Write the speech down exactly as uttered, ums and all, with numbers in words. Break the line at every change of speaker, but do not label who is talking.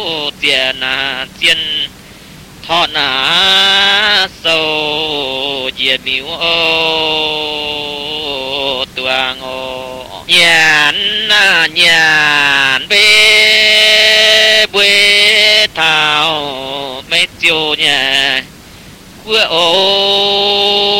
tiền à tiền thọ na sâu diệt miu ô tua ngô nhàn na nhàn bê bê thảo mấy chiều nhà quê ô